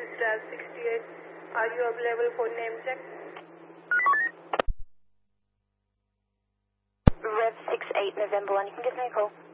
Drive 68. Are you available for name check? Rev 68 November 1, you can give me a call.